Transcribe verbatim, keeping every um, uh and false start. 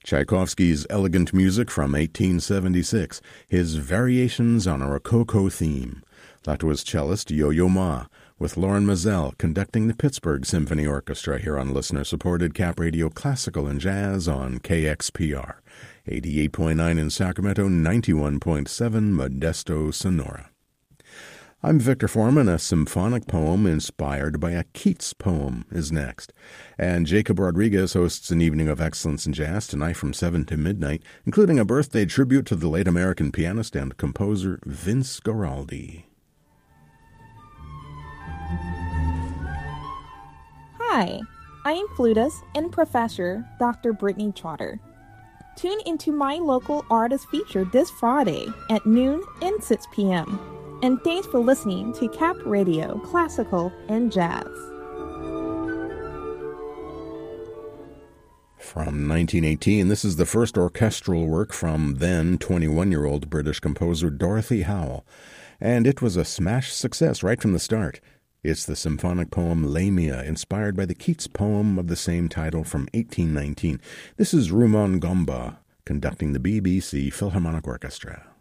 Tchaikovsky's elegant music from eighteen seventy-six, his Variations on a Rococo Theme. That was cellist Yo-Yo Ma, with Lauren Mazel conducting the Pittsburgh Symphony Orchestra here on listener-supported Cap Radio Classical and Jazz on K X P R, eighty-eight point nine in Sacramento, ninety-one point seven Modesto, Sonora. I'm Victor Foreman. A symphonic poem inspired by a Keats poem is next. And Jacob Rodriguez hosts an evening of excellence in jazz tonight from seven to midnight, including a birthday tribute to the late American pianist and composer Vince Guaraldi. Hi, I am flutist and professor Doctor Brittany Trotter. Tune into my local artist feature this Friday at noon and six p.m. And thanks for listening to Cap Radio Classical and Jazz. From nineteen eighteen, this is the first orchestral work from then twenty-one-year-old British composer Dorothy Howell, and it was a smash success right from the start. It's the symphonic poem Lamia, inspired by the Keats poem of the same title from eighteen nineteen. This is Rumon Gomba conducting the B B C Philharmonic Orchestra.